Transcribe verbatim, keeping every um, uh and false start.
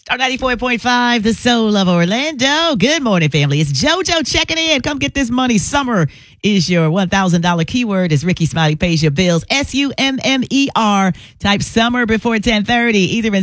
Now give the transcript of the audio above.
ninety-four point five, the soul of Orlando. Good morning, family. It's JoJo checking in. Come get this money. Summer is your one thousand dollars keyword as Ricky Smiley pays your bills. S U M M E R. Type summer before ten thirty. Either in